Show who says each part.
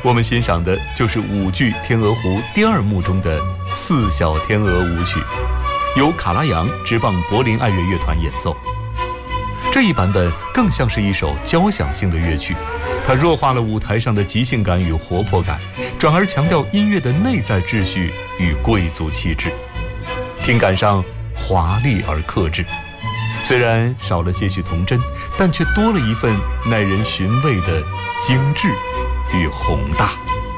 Speaker 1: 我们欣赏的就是舞剧《天鹅湖》第2幕中的4小天鹅舞曲，由卡拉扬执棒柏林爱乐乐团演奏。这一版本更像是一首交响性的乐曲，它弱化了舞台上的即兴感与活泼感，转而强调音乐的内在秩序与贵族气质，听感上华丽而克制。虽然少了些许童真，但却多了一份耐人寻味的精致与宏大。